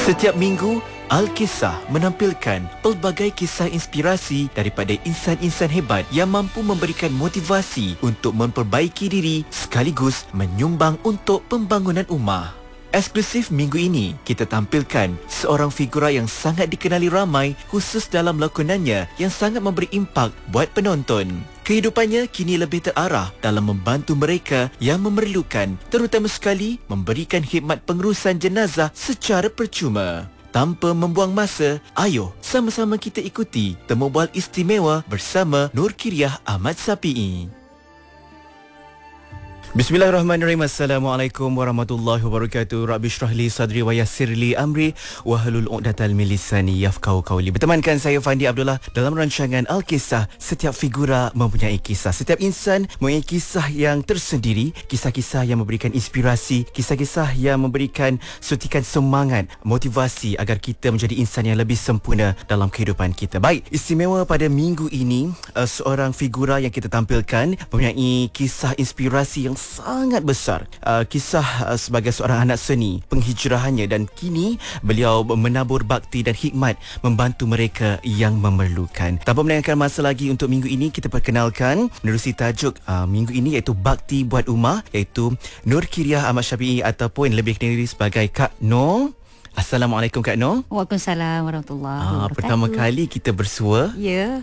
Setiap minggu, Al-Kisah menampilkan pelbagai kisah inspirasi daripada insan-insan hebat yang mampu memberikan motivasi untuk memperbaiki diri sekaligus menyumbang untuk pembangunan ummah. Eksklusif minggu ini, kita tampilkan seorang figura yang sangat dikenali ramai khusus dalam lakonannya yang sangat memberi impak buat penonton. Kehidupannya kini lebih terarah dalam membantu mereka yang memerlukan, terutama sekali memberikan khidmat pengurusan jenazah secara percuma. Tanpa membuang masa, ayo sama-sama kita ikuti temu bual istimewa bersama Nur Kiriah Ahmad Sapi'i. Bismillahirrahmanirrahim. Assalamualaikum warahmatullahi wabarakatuh. Rabbi syrah li sadri wa yassir li amri wa hlul 'uqdatal min lisani yafqahu qawli. Bertemankan saya Fandi Abdullah dalam rancangan Al-Kisah. Setiap figura mempunyai kisah. Setiap insan mempunyai kisah yang tersendiri, kisah-kisah yang memberikan inspirasi, kisah-kisah yang memberikan suntikan semangat, motivasi agar kita menjadi insan yang lebih sempurna dalam kehidupan kita. Baik, istimewa pada minggu ini, seorang figura yang kita tampilkan mempunyai kisah inspirasi yang sangat besar. Kisah sebagai seorang anak seni, penghijrahannya, dan kini beliau menabur bakti dan hikmat membantu mereka yang memerlukan. Tanpa melengahkan masa lagi, untuk minggu ini kita perkenalkan menerusi tajuk minggu ini, iaitu Bakti Buat Ummah, iaitu Nur Kiriah Ahmad Sapi'i ataupun lebih dikenali sebagai Kak Nur. Assalamualaikum Kak Nur. Waalaikumsalam warahmatullahi wabarakatuh. Pertama kali kita bersua. Ya.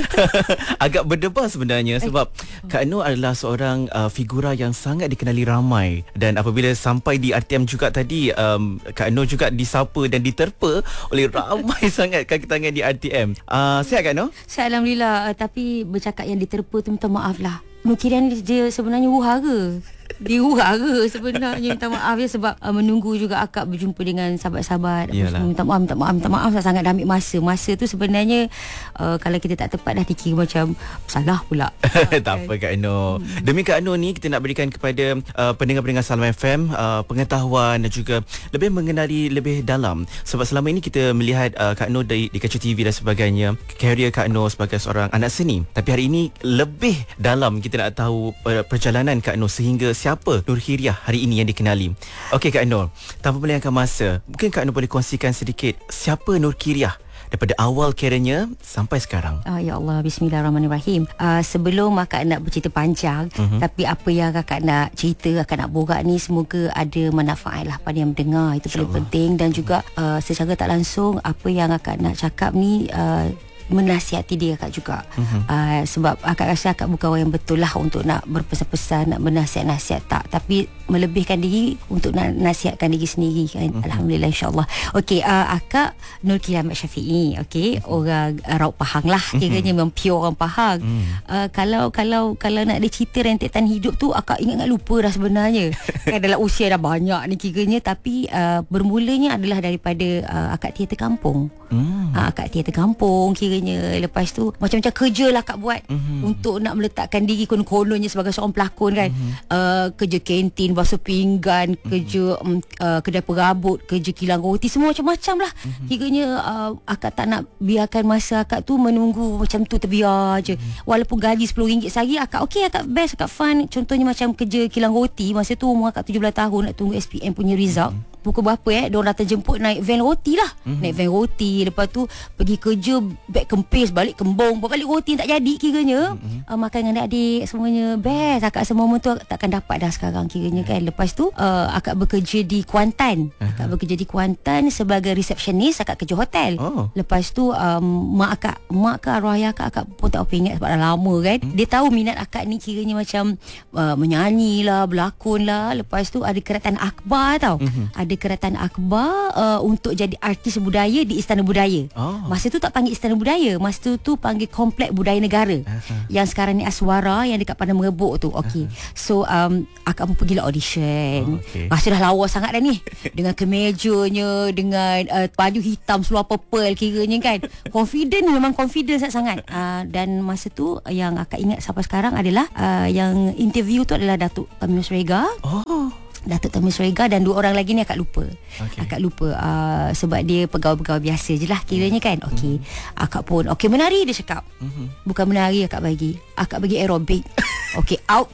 Agak berdebar sebenarnya sebab Kak Nur adalah seorang figura yang sangat dikenali ramai, dan apabila sampai di RTM juga tadi, Kak Nur juga disapa dan diterpa oleh ramai sangat kaki tangan di RTM. Sihat Kak Nur? Sihat, alhamdulillah. Tapi bercakap yang diterpa tu, minta maaf lah. Nukiran dia sebenarnya hura. Dia hura sebenarnya. Minta maaf ya, sebab menunggu juga akak berjumpa dengan sahabat-sahabat. Minta maaf sangat dah ambil masa. Masa tu sebenarnya kalau kita tak tepat dah dikira macam salah pula. Tak apa Kak Nur. Demi Kak Nur ni, kita nak berikan kepada pendengar-pendengar Salam FM pengetahuan dan juga lebih mengenali lebih dalam. Sebab selama ini kita melihat Kak Nur di kaca TV dan sebagainya, karier Kak Nur sebagai seorang anak seni. Tapi hari ini lebih dalam kita nak tahu perjalanan Kak Nur sehingga siapa Nur Kiriah hari ini yang dikenali. Okey Kak Nur, tanpa melengahkan masa, mungkin Kak Nur boleh kongsikan sedikit siapa Nur Kiriah daripada awal karirnya sampai sekarang. Ya Allah, bismillahirrahmanirrahim. Sebelum akak nak bercerita panjang, tapi apa yang akak nak cerita, akak nak borak ni, semoga ada manfaat lah pada yang mendengar. Itu paling penting. Dan juga secara tak langsung, apa yang akak nak cakap ni menasihati dia akak juga. Sebab akak rasa akak bukan orang yang betul lah untuk nak berpesan-pesan, nak bernasihat-nasihat, tak. Tapi melebihkan diri untuk nak nasihatkan diri sendiri kan. Alhamdulillah, insyaAllah. Okey, akak Nur Kiriah Ahmad Sapi'i. Okey, orang Raut Pahang lah. Kiranya memang pure orang Pahang. Kalau nak ada cerita rentetan hidup tu, akak ingat lupa dah sebenarnya. Kan dalam usia dah banyak ni kiranya. Tapi bermulanya adalah daripada akak teater kampung. Akak teater kampung kiranya. Lepas tu macam-macam kerja lah akak buat untuk nak meletakkan diri konon-kononnya sebagai seorang pelakon kan. Kerja kantin, basuh pinggan, kerja kedai perabot, kerja kilang roti, semua macam-macam lah. Kiranya akak tak nak biarkan masa akak tu menunggu macam tu terbiar je. Walaupun gaji RM10 sehari, akak okey, akak best, akak fun. Contohnya macam kerja kilang roti, masa tu umur akak 17 tahun, nak tunggu SPM punya result. Pukul berapa diorang datang jemput, naik van roti lah. Naik van roti, lepas tu pergi kerja, beg kempis, balik kembung, buat balik roti tak jadi kiranya. Makan dengan adik-adik semuanya best. Akak rasa momen tu takkan dapat dah sekarang kiranya kan. Lepas tu akak bekerja di Kuantan. Akak bekerja di Kuantan sebagai resepsionis. Akak kerja hotel. Lepas tu mak ke arwah ayah akak pun tak apa ingat sebab dah lama kan. Dia tahu minat akak ni kiranya macam menyanyi lah, berlakon lah. Lepas tu ada keratan akhbar tau. Ada keratan akhbar untuk jadi artis budaya di Istana Budaya. Masa tu tak panggil Istana Budaya, masa tu panggil Komplek Budaya Negara. Yang sekarang ni Aswara, yang dekat Padang Merebok tu. Okey. So akak pun pergi lah audition. Masa dah lawa sangat dah ni. Dengan kemejanya, dengan baju hitam seluar purple kiranya kan. Memang confident sangat-sangat. Dan masa tu yang akak ingat sampai sekarang adalah yang interview tu adalah Datuk Tamimus Rega. Datuk Tamimus Rega dan dua orang lagi ni akak lupa. Akak lupa sebab dia pegawai-pegawai biasa je lah kiranya kan. Okey. Akak pun menari, dia cakap. Bukan menari akak bagi aerobik. Okey, out.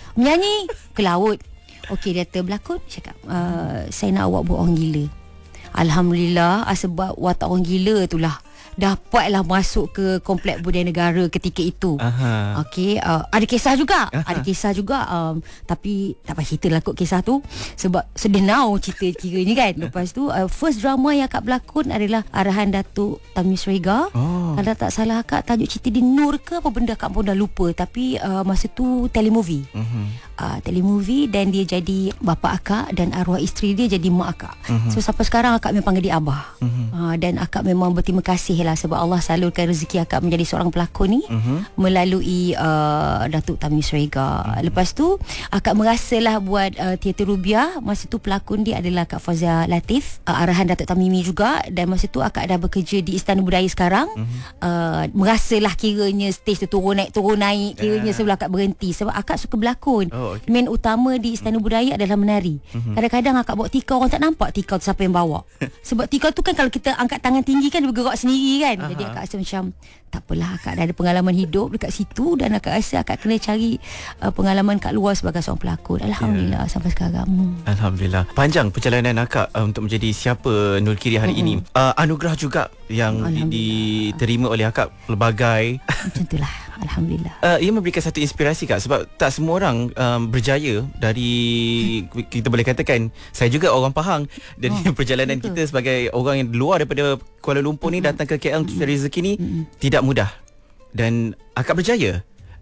Menyanyi ke laut. Okey, dia berlakon, cakap saya nak awak buat orang gila. Alhamdulillah, sebab watak orang gila itulah dapatlah masuk ke Kompleks Budaya Negara ketika itu. Okey, ada kisah juga. Ada kisah juga, tapi tak payah cerita lah kot kisah tu sebab sedenau cerita kiranya kan. Lepas tu first drama yang akak berlakon adalah arahan Datuk Tamiz Rega. Kalau tak salah akak, tajuk cerita dia Nur ke apa benda, akak pun dah lupa. Tapi masa tu telemovie. Telemovie, dan dia jadi bapa akak dan arwah isteri dia jadi mak akak. So sampai sekarang akak memang panggil dia abah. Dan akak memang berterima kasih lah sebab Allah salurkan rezeki akak menjadi seorang pelakon ni melalui Datuk Tamiz Rega. Lepas tu akak merasalah buat teater Rubiah. Masa tu pelakon dia adalah Kak Fazia Latif, arahan Datuk Tamimi juga. Dan masa tu akak dah bekerja di Istana Budaya sekarang. Merasalah kiranya stage tu turun naik kiranya sebelum akak berhenti sebab akak suka berlakon. Main utama di Istana Budaya adalah menari. Kadang-kadang akak bawa tikar, orang tak nampak tikar tu siapa yang bawa. Sebab tikar tu kan kalau kita angkat tangan tinggi kan dia bergerak sendiri kan. Jadi akak rasa macam tak apalah, akak dah ada pengalaman hidup dekat situ dan akak rasa akak kena cari pengalaman kat luar sebagai seorang pelakon. Alhamdulillah sampai sekarang. Alhamdulillah. Panjang perjalanan akak untuk menjadi siapa Nurkiri hari ini. Anugerah juga yang diterima oleh akak pelbagai. Macam itulah. Alhamdulillah. Ia memberikan satu inspirasi kak, sebab tak semua orang berjaya dari, kita boleh katakan saya juga orang Pahang, dari perjalanan betul. Kita sebagai orang yang luar daripada Kuala Lumpur ni datang ke KL untuk cari rezeki ni tidak mudah, dan akak berjaya.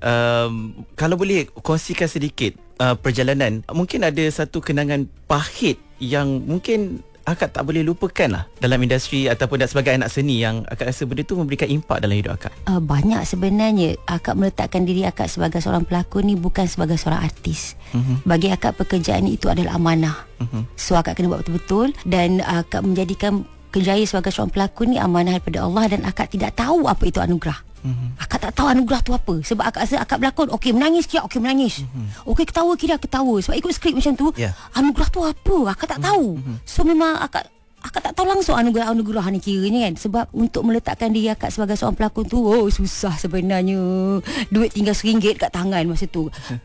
Kalau boleh kongsikan sedikit perjalanan, mungkin ada satu kenangan pahit yang mungkin akak tak boleh lupakan lah dalam industri ataupun sebagai anak seni yang akak rasa benda tu memberikan impak dalam hidup akak. Banyak sebenarnya. Akak meletakkan diri akak sebagai seorang pelakon ni bukan sebagai seorang artis. Bagi akak pekerjaan ni itu adalah amanah. So akak kena buat betul-betul, dan akak menjadikan kerjaya sebagai seorang pelakon ni amanah daripada Allah, dan akak tidak tahu apa itu anugerah. Akak tak tahu anugerah tu apa. Sebab akak rasa akak berlakon, okey menangis kira, okey menangis. Okey ketawa kira ketawa. Sebab ikut skrip macam tu. Anugerah tu apa? Akak tak tahu. So memang akak tak tahu langsung anugerah ni kiranya kan. Sebab untuk meletakkan diri akak sebagai seorang pelakon tu susah sebenarnya. Duit tinggal RM1 kat tangan masa tu.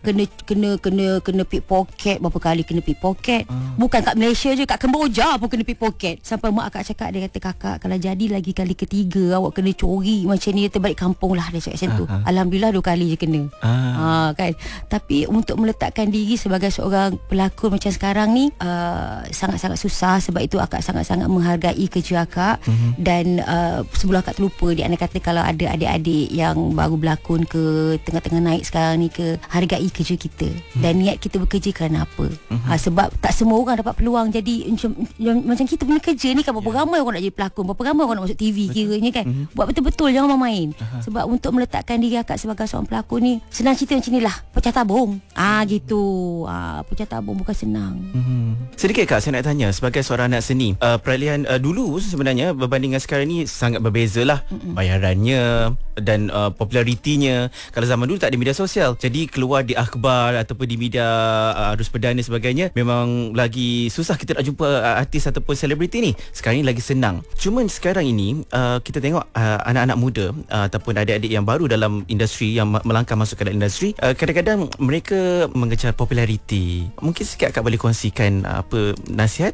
Kena pickpocket. Berapa kali kena pickpocket. Bukan kat Malaysia je, kat Kemboja pun kena pickpocket. Sampai mak akak cakap, dia kata, kakak kalau jadi lagi kali ketiga awak kena curi macam ni, terbalik kampung lah, dia cakap macam tu. Alhamdulillah 2 kali je kena. Kan. Tapi untuk meletakkan diri sebagai seorang pelakon macam sekarang ni sangat-sangat susah. Sebab itu akak sangat menghargai kerja akak. Dan sebelum akak terlupa, dia anak kata kalau ada adik-adik yang baru berlakon ke tengah-tengah naik sekarang ni ke, hargai kerja kita dan niat kita bekerja kerana apa. Sebab tak semua orang dapat peluang jadi macam kita punya kerja ni kan. Berapa ramai orang nak jadi pelakon, berapa ramai orang nak masuk TV kiranya kan. Buat betul-betul, jangan main-main. Sebab untuk meletakkan diri akak sebagai seorang pelakon ni, senang cerita macam ni lah, pecah tabung gitu. Pecah tabung bukan senang. Sedikit kak, saya nak tanya, sebagai seorang anak seni, peralihan dulu sebenarnya berbanding dengan sekarang ni sangat berbeza lah. Bayarannya dan popularitinya. Kalau zaman dulu tak ada media sosial, jadi keluar di akhbar ataupun di media arus perdana sebagainya, memang lagi susah kita nak jumpa artis ataupun selebriti ni. Sekarang ni lagi senang. Cuma sekarang ini kita tengok anak-anak muda ataupun adik-adik yang baru dalam industri, yang melangkah masuk ke dalam industri, kadang-kadang mereka mengejar populariti. Mungkin sikit akak boleh kongsikan apa nasihat?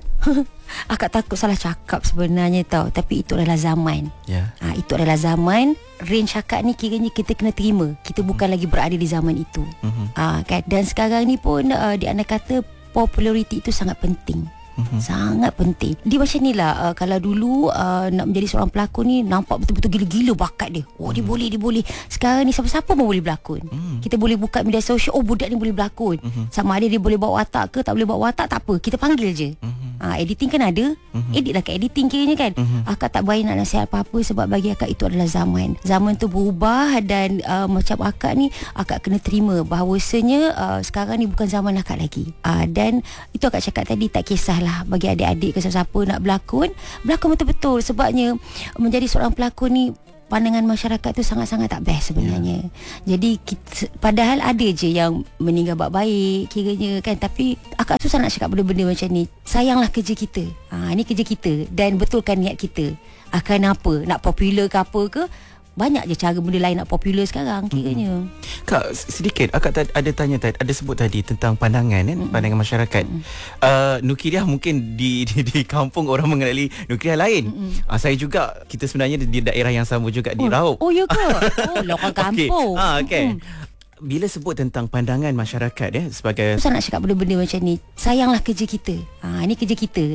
Akak takut salah cakap sebenarnya tau, tapi itu adalah zaman. Itu adalah zaman. Range akak ni kiranya kita kena terima. Kita bukan lagi berada di zaman itu. Kan? Dan sekarang ni pun dia anak kata populariti itu sangat penting. Sangat penting. Dia macam ni lah, kalau dulu nak menjadi seorang pelakon ni nampak betul-betul gila-gila bakat dia. Dia boleh. Sekarang ni siapa-siapa pun boleh berlakon. Kita boleh buka media sosial, budak ni boleh berlakon. Sama ada dia boleh bawa watak ke tak boleh bawa watak, tak apa, kita panggil je. Editing kan ada. Edit lah kat editing kiranya kan. Akak tak berani nak nasihat apa-apa, sebab bagi akak itu adalah zaman. Zaman tu berubah, dan macam akak ni, akak kena terima bahawasanya sekarang ni bukan zaman akak lagi. Dan itu akak cakap tadi, tak kisahlah bagi adik-adik ke siapa-siapa nak berlakon betul-betul. Sebabnya menjadi seorang pelakon ni, pandangan masyarakat tu sangat-sangat tak best sebenarnya. Jadi padahal ada je yang meninggal baik-baik kiranya kan. Tapi akak susah nak cakap benda-benda macam ni. Sayanglah kerja kita. Ni kerja kita, dan betulkan niat kita. Akan apa, nak popular ke apa ke, banyak je cara benda lain nak popular sekarang kiranya. Kak, sedikit akak ada tanya tadi, ada sebut tadi tentang pandangan kan, pandangan masyarakat. Nukiliah mungkin di kampung orang mengenali nukiliah lain. Saya juga, kita sebenarnya di daerah yang sama juga di Raub. Oh ya ke? Oh, lokal kampung. Okay. Bila sebut tentang pandangan masyarakat sebagai saya nak cakap benda-benda macam ni, sayanglah kerja kita. Ini kerja kita.